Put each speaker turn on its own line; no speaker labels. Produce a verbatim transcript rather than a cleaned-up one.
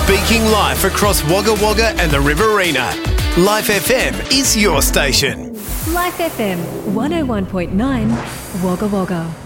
Speaking live across Wagga Wagga and the Riverina. Life F M is your station.
Life F M one oh one point nine Wagga Wagga.